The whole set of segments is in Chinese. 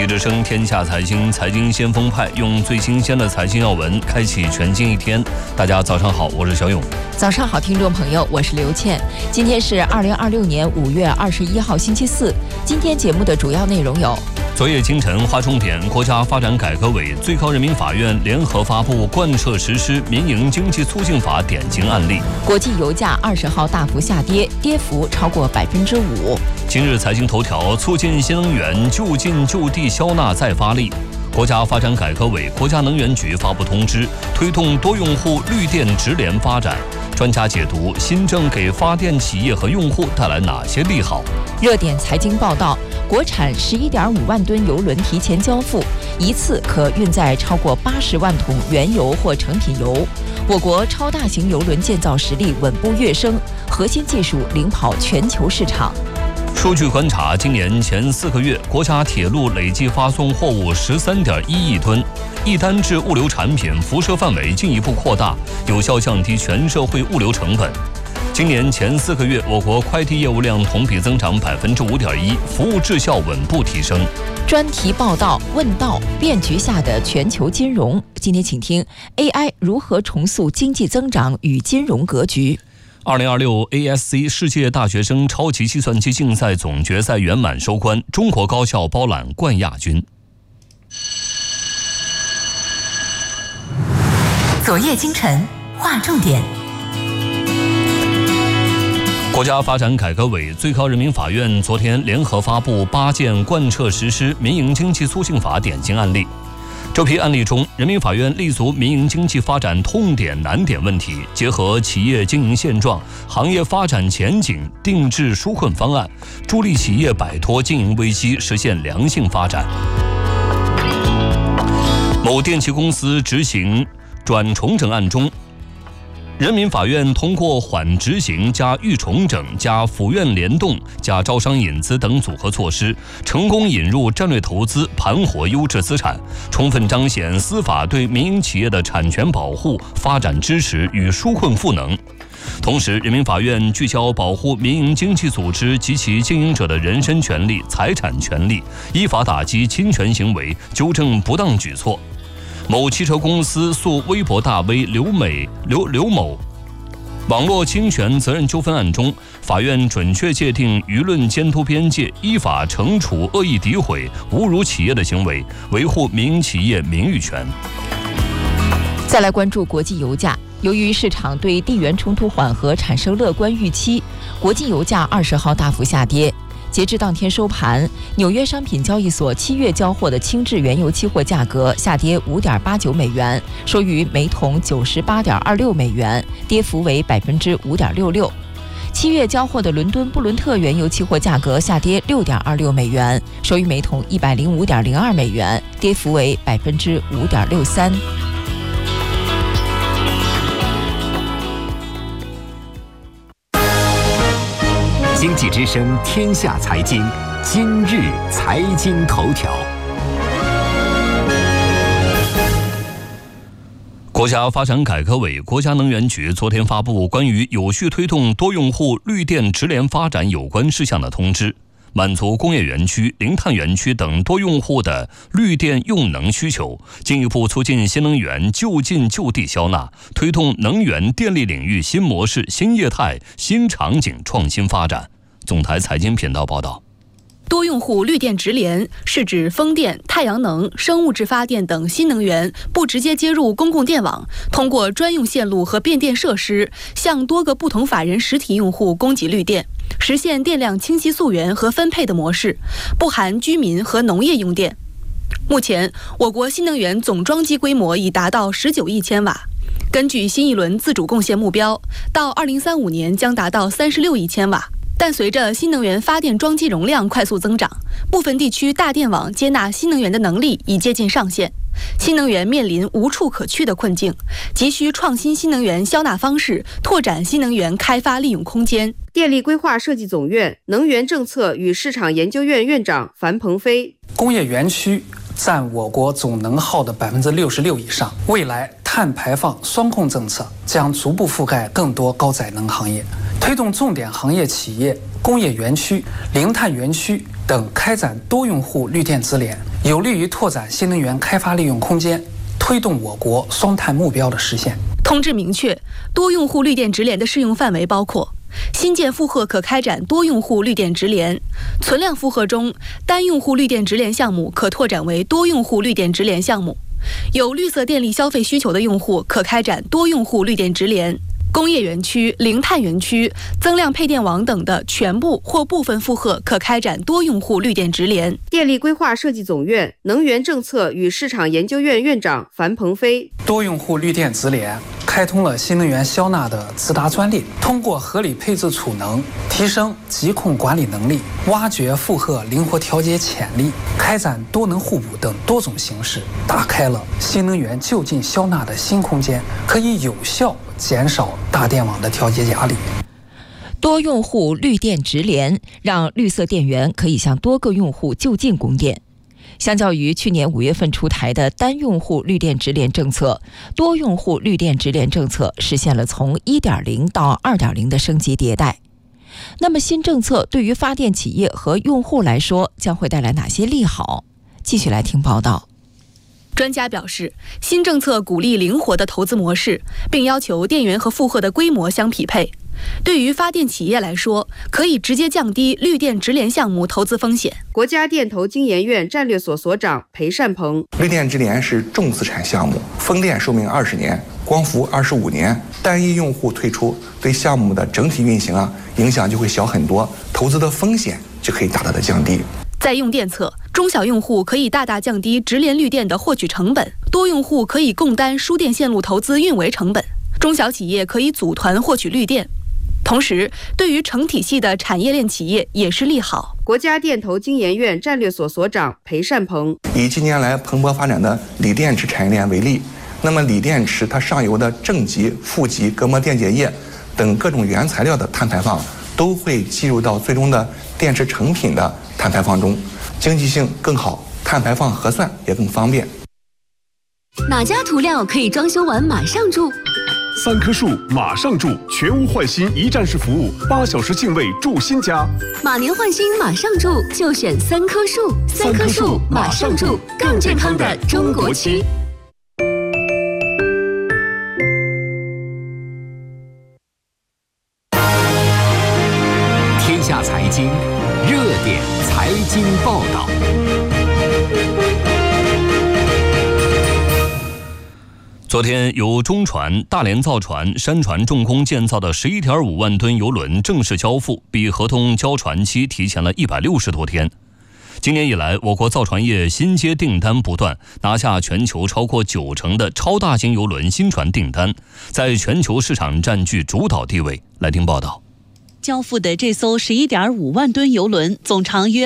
理之声天下财经，财经先锋派用最新鲜的财经要闻开启全新一天。大家早上好，我是小勇。 早上好，听众朋友，我是刘倩。今天是2026年5月21号，星期四。今天节目的主要内容有： 昨夜清晨，划重点，国家发展改革委、最高人民法院联合发布贯彻实施民营经济促进法典型案例； 国际油价20号大幅下跌，跌幅超过5%。 今日财经头条：促进新能源就近就地消纳再发力。国家发展改革委、国家能源局发布通知，推动多用户绿电直联发展。专家解读新政给发电企业和用户带来哪些利好？ 热点财经报道：国产11.5万吨油轮提前交付，一次可运载超过80万桶原油或成品油。我国超大型油轮建造实力稳步跃升，核心技术领跑全球市场。 数据观察，今年前4个月，国家铁路累计发送货物13.1亿吨，一单制物流产品辐射范围进一步扩大，有效降低全社会物流成本。今年前4个月，我国快递业务量同比增长5.1%，服务质效稳步提升。 专题报道：问道变局下的全球金融。今天请听 AI 如何重塑经济增长与金融格局。 2026 ASC 世界大学生超级计算机竞赛总决赛圆满收官，中国高校包揽冠亚军。 昨夜今晨划重点。 国家发展改革委、最高人民法院昨天联合发布8件贯彻实施民营经济促进法典型案例。这批案例中，人民法院立足民营经济发展痛点难点问题，结合企业经营现状、行业发展前景，定制纾困方案，助力企业摆脱经营危机，实现良性发展。某电器公司执行转重整案中，人民法院通过缓执行加预重整加府院联动加招商引资等组合措施，成功引入战略投资，盘活优质资产，充分彰显司法对民营企业的产权保护、发展支持与纾困赋能。同时，人民法院聚焦保护民营经济组织及其经营者的人身权利、财产权利，依法打击侵权行为，纠正不当举措。某汽车公司诉微博大 V 刘某网络侵权责任纠纷案中，法院准确界定舆论监督边界，依法惩处恶意诋毁、侮辱企业的行为，维护民营企业名誉权。 再来关注国际油价。由于市场对地缘冲突缓和产生乐观预期，国际油价20号大幅下跌。截至当天收盘，纽约商品交易所7月交货的轻质原油期货价格下跌5.89美元，收于每桶98.26美元，跌幅为5.66%。7月交货的伦敦布伦特原油期货价格下跌6.26美元，收于每桶105.02美元，跌幅为5.63%。 经济之声天下财经，今日财经头条。 国家发展改革委、国家能源局昨天发布关于有序推动多用户绿电直联发展有关事项的通知，满足工业园区、零碳园区等多用户的绿电用能需求，进一步促进新能源就近就地消纳，推动能源电力领域新模式、新业态、新场景创新发展。总台财经频道报道。 多用户绿电直联是指风电、太阳能、生物质发电等新能源不直接接入公共电网，通过专用线路和变电设施向多个不同法人实体用户供给绿电，实现电量清晰溯源和分配的模式，不含居民和农业用电。目前，我国新能源总装机规模已达到19亿千瓦。根据新一轮自主贡献目标，到2035年将达到36亿千瓦。但随着新能源发电装机容量快速增长，部分地区大电网接纳新能源的能力已接近上限，新能源面临无处可去的困境，急需创新新能源消纳方式，拓展新能源开发利用空间。 电力规划设计总院能源政策与市场研究院院长樊鹏飞： 工业园区占我国总能耗的66%以上，未来碳排放双控政策将逐步覆盖更多高载能行业，推动重点行业企业、工业园区、零碳园区等开展多用户绿电直联， 有利于拓展新能源开发利用空间，推动我国双碳目标的实现。 通知明确，多用户绿电直联的适用范围包括新建负荷可开展多用户绿电直联，存量负荷中单用户绿电直联项目可拓展为多用户绿电直联项目，有绿色电力消费需求的用户可开展多用户绿电直联。工业园区、零碳园区、增量配电网等的全部或部分负荷可开展多用户绿电直联。 电力规划设计总院能源政策与市场研究院院长樊鹏飞， 多用户绿电直联开通了新能源消纳的直达专列，通过合理配置储能，提升疾控管理能力，挖掘负荷灵活调节潜力，开展多能互补等多种形式，打开了新能源就近消纳的新空间，可以有效减少大电网的调节压力。 多用户绿电直联让绿色电源可以向多个用户就近供电。相较于去年5月份出台的单用户绿电直联政策，多用户绿电直联政策实现了从 1.0 到 2.0 的升级迭代。那么新政策对于发电企业和用户来说将会带来哪些利好？继续来听报道。 专家表示，新政策鼓励灵活的投资模式，并要求电源和负荷的规模相匹配。对于发电企业来说，可以直接降低绿电直联项目投资风险。 国家电投经研院战略所所长裴善鹏， 绿电直联是重资产项目，风电寿命20年，光伏25年，单一用户退出对项目的整体运行影响就会小很多，投资的风险就可以大大的降低。 在用电侧，中小用户可以大大降低直联绿电的获取成本，多用户可以共担输电线路投资运维成本，中小企业可以组团获取绿电。同时，对于成体系的产业链企业也是利好。 国家电投经研院战略所所长裴善鹏， 以近年来蓬勃发展的锂电池产业链为例，那么锂电池它上游的正极、负极、隔膜电解液等各种原材料的碳排放都会计入到最终的电池成品的碳排放中，经济性更好，碳排放核算也更方便。 哪家涂料可以装修完马上住 ？3棵树马上住，全屋换新一站式服务，8小时净位住新家。 马年换新马上住，就选3棵树。3棵树马上住，更健康的中国区。 天下财经热点财经报道。 昨天，由中船、大连造船、山船重工建造的11.5万吨邮轮正式交付，比合同交船期提前了160多天。今年以来，我国造船业新接订单不断，拿下全球超过90%的超大型邮轮新船订单，在全球市场占据主导地位。来听报道。 交付的这艘11.5万吨邮轮总长约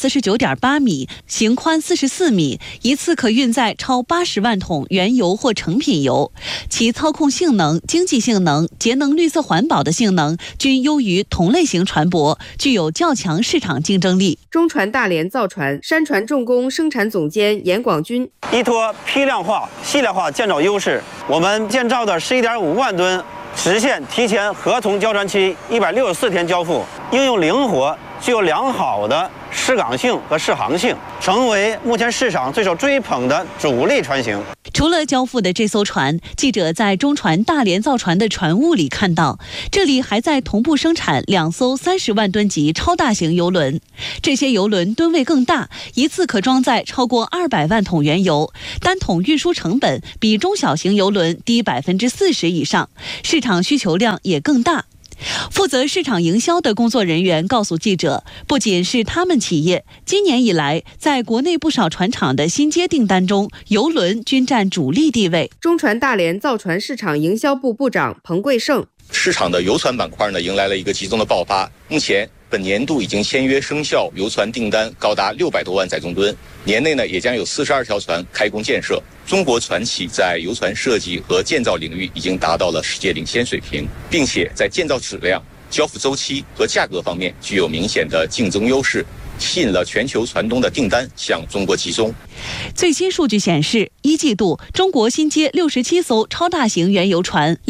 249.8米，行宽44米，一次可运载超80万桶原油或成品油。其操控性能、经济性能、节能绿色环保的性能均优于同类型船舶，具有较强市场竞争力。 中船大连造船、山船重工生产总监严广军， 依托批量化、细量化建造优势，我们建造的11.5万吨实现提前合同交船期164天交付，应用灵活，具有良好的适港性和适航性，成为目前市场最受追捧的主力船型。 除了交付的这艘船，记者在中船大连造船的船坞里看到，这里还在同步生产2艘30万吨级超大型邮轮。这些邮轮吨位更大，一次可装载超过200万桶原油，单桶运输成本比中小型邮轮低40%以上，市场需求量也更大。负责市场营销的工作人员告诉记者，不仅是他们企业，今年以来，在国内不少船厂的新接订单中，邮轮均占主力地位。 中船大连造船市场营销部部长彭贵胜， 市场的邮船板块呢，迎来了一个集中的爆发。目前，本年度已经签约生效邮船订单高达600多万载重吨，年内呢也将有42条船开工建设。中国船企在邮船设计和建造领域已经达到了世界领先水平，并且在建造质量、交付周期和价格方面具有明显的竞争优势，吸引了全球船东的订单向中国集中。 最新数据显示，1季度中国新接67艘超大型原油船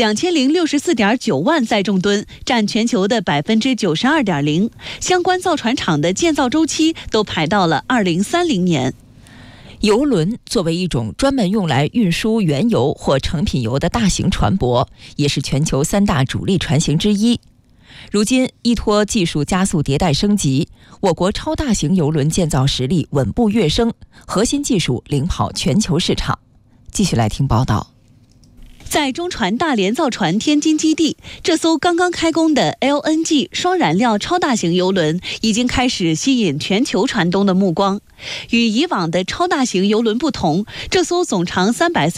，2064.9万载重吨，占全球的92.0%。相关造船厂的建造周期都排到了2030年。 邮轮作为一种专门用来运输原油或成品油的大型船舶，也是全球3大主力船型之一。如今，依托技术加速迭代升级，我国超大型邮轮建造实力稳步跃升，核心技术领跑全球市场。继续来听报道。 在中船大连造船天津基地，这艘刚刚开工的 LNG 双燃料超大型邮轮已经开始吸引全球船东的目光。与以往的超大型邮轮不同，这艘总长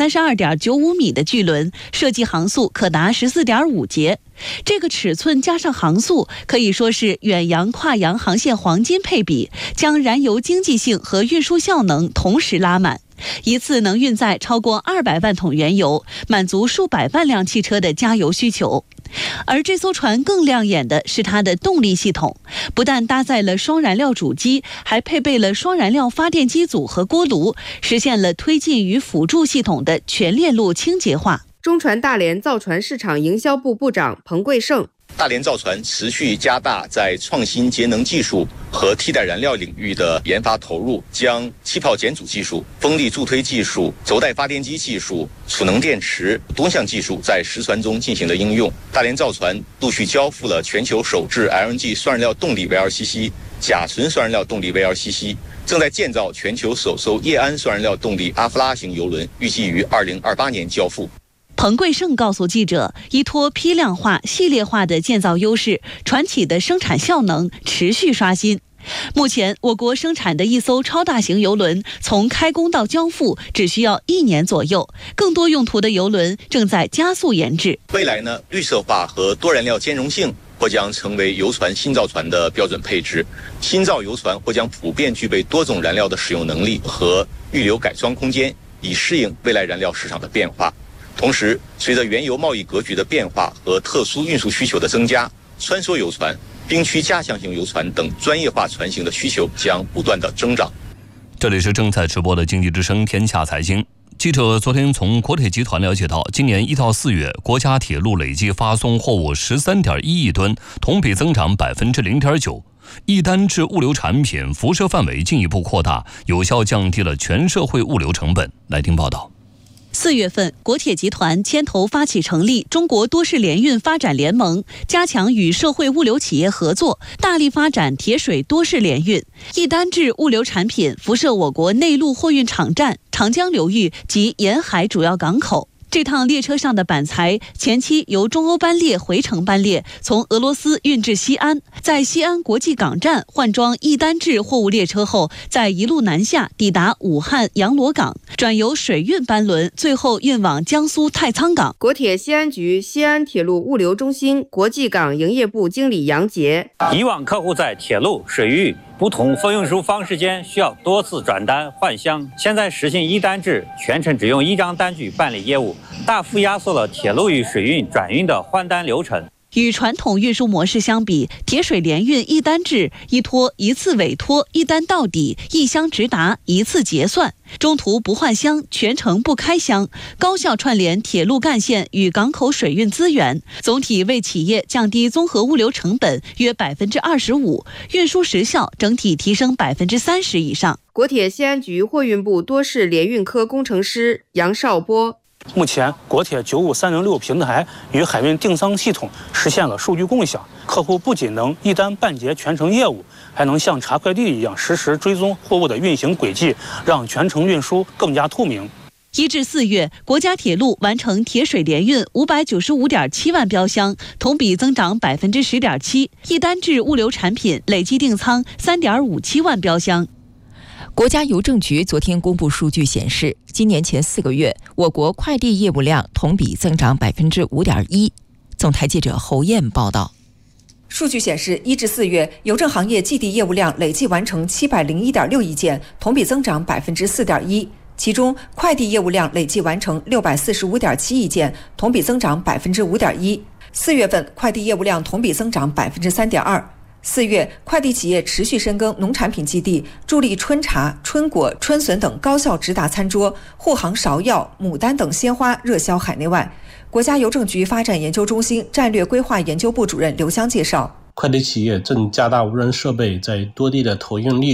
332.95米的巨轮设计航速可达14.5节。这个尺寸加上航速，可以说是远洋跨洋航线黄金配比，将燃油经济性和运输效能同时拉满。一次能运载超过200万桶原油，满足数百万辆汽车的加油需求。而这艘船更亮眼的是它的动力系统，不但搭载了双燃料主机，还配备了双燃料发电机组和锅炉，实现了推进与辅助系统的全链路清洁化。 中船大连造船市场营销部部长彭贵胜： 大连造船持续加大在创新节能技术和替代燃料领域的研发投入，将气泡减阻技术、风力助推技术、轴带发电机技术、储能电池多项技术在实船中进行了应用。大连造船陆续交付了全球首支 LNG 双燃料动力 VLCC、甲醇双燃料动力 VLCC， 正在建造全球首艘液氨双燃料动力阿弗拉型邮轮，预计于2028年交付。 彭贵胜告诉记者，依托批量化、系列化的建造优势，船企的生产效能持续刷新。目前，我国生产的一艘超大型邮轮，从开工到交付只需要1年左右，更多用途的邮轮正在加速研制。 未来呢，绿色化和多燃料兼容性或将成为邮船新造船的标准配置。新造邮船或将普遍具备多种燃料的使用能力和预留改装空间，以适应未来燃料市场的变化。同时，随着原油贸易格局的变化和特殊运输需求的增加，穿梭游船、冰区加强型游船等专业化船型的需求将不断的增长。 这里是正在直播的经济之声天下财经。记者昨天从国铁集团了解到，今年1到4月，国家铁路累计发送货物13.1亿吨，同比增长0.9%。一单制物流产品辐射范围进一步扩大，有效降低了全社会物流成本。来听报道。 4月份，国铁集团牵头发起成立中国多式联运发展联盟，加强与社会物流企业合作，大力发展铁水多式联运。一单制物流产品辐射我国内陆货运场站、长江流域及沿海主要港口。这趟列车上的板材前期由中欧班列回程班列从俄罗斯运至西安，在西安国际港站换装一单制货物列车后，再一路南下抵达武汉阳逻港，转由水运班轮，最后运往江苏太仓港。 国铁西安局西安铁路物流中心国际港营业部经理杨杰： 以往客户在铁路、水域不同分运输方式间需要多次转单换箱，现在实行一单制，全程只用1张单据办理业务，大幅压缩了铁路与水运转运的换单流程。 与传统运输模式相比，铁水联运一单制依托一次委托、一单到底、一箱直达、一次结算，中途不换箱，全程不开箱，高效串联铁路干线与港口水运资源，总体为企业降低综合物流成本约25%，运输时效整体提升30%以上。 国铁西安局货运部多式联运科工程师杨少波： 目前，国铁95306平台与海运订仓系统实现了数据共享，客户不仅能一单办结全程业务，还能像查快递一样实时追踪货物的运行轨迹，让全程运输更加透明。 1至4月，国家铁路完成铁水联运595.7万标箱，同比增长10.7%，一单制物流产品累计订仓3.57万标箱。 国家邮政局昨天公布数据显示，今年前4个月，我国快递业务量同比增长5.1%。总台记者侯艳报道。 数据显示，1至4月，邮政行业寄递业务量累计完成701.6亿件，同比增长4.1%。其中，快递业务量累计完成645.7亿件，同比增长5.1%。4月份，快递业务量同比增长3.2%。4月，快递企业持续深耕农产品基地，助力春茶、春果、春笋等高效直达餐桌，护航芍药、牡丹等鲜花热销海内外。国家邮政局发展研究中心战略规划研究部主任刘湘介绍， 快递企业正加大无人设备在多地的投运力度，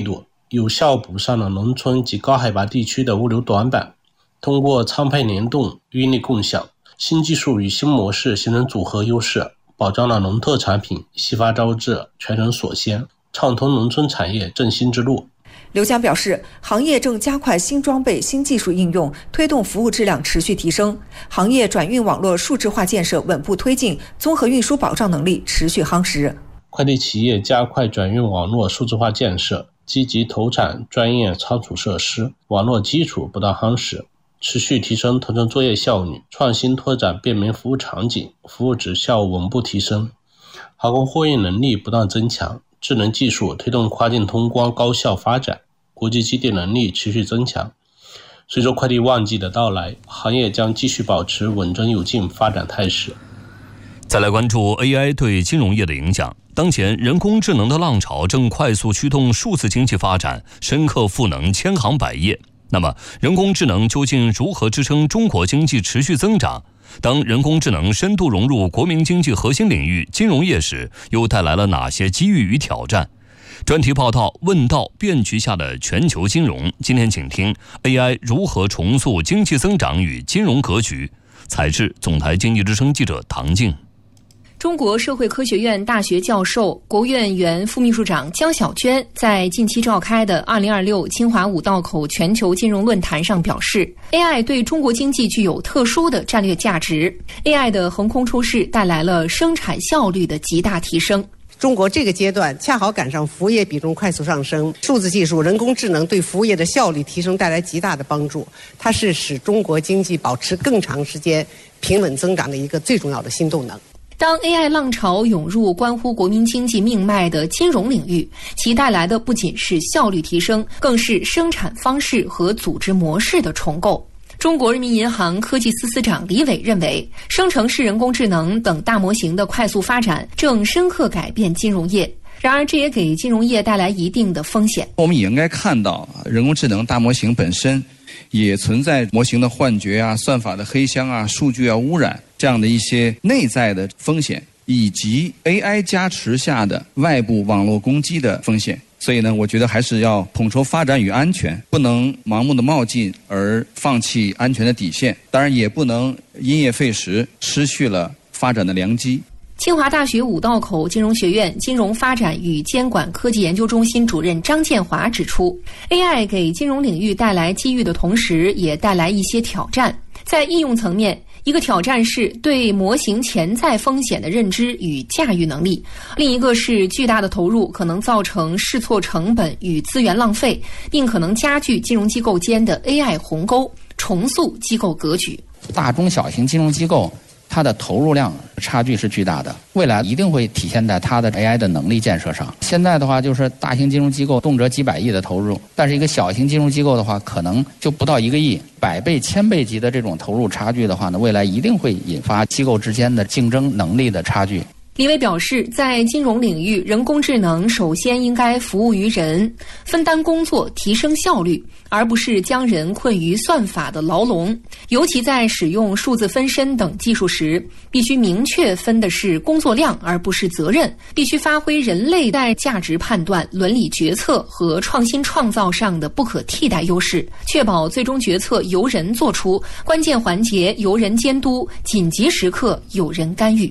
有效补上了农村及高海拔地区的物流短板。通过仓配联动、运力共享，新技术与新模式形成组合优势，保障了农特产品西发招致、全省所先，畅通农村产业振兴之路。 刘江表示，行业正加快新装备、新技术应用，推动服务质量持续提升，行业转运网络数字化建设稳步推进，综合运输保障能力持续夯实。 快递企业加快转运网络数字化建设，积极投产专业仓储设施，网络基础不断夯实，持续提升投存作业效率，创新拓展便民服务场景，服务质效稳步提升，航空货运能力不断增强，智能技术推动跨境通关高效发展，国际基地能力持续增强。随着快递旺季的到来，行业将继续保持稳中有进发展态势。 再来关注 AI 对金融业的影响。当前人工智能的浪潮正快速驱动数字经济发展，深刻赋能千行百业。那么人工智能究竟如何支撑中国经济持续增长？当人工智能深度融入国民经济核心领域金融业时，又带来了哪些机遇与挑战？专题报道问道变局下的全球金融，今天请听 AI 如何重塑经济增长与金融格局。采制总台经济之声记者唐静。 中国社会科学院大学教授、国务院原副秘书长江晓娟在近期召开的2026清华五道口全球金融论坛上表示 ，AI 对中国经济具有特殊的战略价值。AI 的横空出世带来了生产效率的极大提升。 中国这个阶段恰好赶上服务业比重快速上升，数字技术、人工智能对服务业的效率提升带来极大的帮助，它是使中国经济保持更长时间平稳增长的一个最重要的新动能。 当 AI 浪潮涌入关乎国民经济命脉的金融领域，其带来的不仅是效率提升，更是生产方式和组织模式的重构。中国人民银行科技司司长李伟认为，生成式人工智能等大模型的快速发展正深刻改变金融业。然而，这也给金融业带来一定的风险。 我们也应该看到，人工智能大模型本身也存在模型的幻觉啊、算法的黑箱啊、数据啊污染这样的一些内在的风险，以及 AI 加持下的外部网络攻击的风险。所以呢，我觉得还是要统筹发展与安全，不能盲目的冒进而放弃安全的底线，当然也不能因噎废食，失去了发展的良机。 清华大学五道口金融学院金融发展与监管科技研究中心主任张建华指出 ，AI 给金融领域带来机遇的同时，也带来一些挑战。在应用层面，一个挑战是对模型潜在风险的认知与驾驭能力，另一个是巨大的投入可能造成试错成本与资源浪费，并可能加剧金融机构间的 AI 鸿沟，重塑机构格局。 大中小型金融机构它的投入量差距是巨大的，未来一定会体现在它的 AI 的能力建设上。现在的话，就是大型金融机构动辄几百亿的投入，但是一个小型金融机构的话，可能就不到1个亿，100倍、1000倍级的这种投入差距的话呢，未来一定会引发机构之间的竞争能力的差距。 李伟表示，在金融领域，人工智能首先应该服务于人，分担工作，提升效率，而不是将人困于算法的牢笼。尤其在使用数字分身等技术时，必须明确分的是工作量，而不是责任，必须发挥人类在价值判断、伦理决策和创新创造上的不可替代优势，确保最终决策由人做出，关键环节由人监督，紧急时刻有人干预。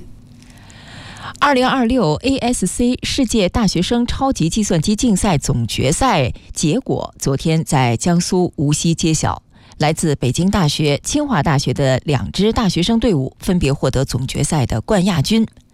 2026 ASC 世界大学生超级计算机竞赛总决赛结果昨天在江苏无锡揭晓，来自北京大学、清华大学的2支大学生队伍分别获得总决赛的冠亚军。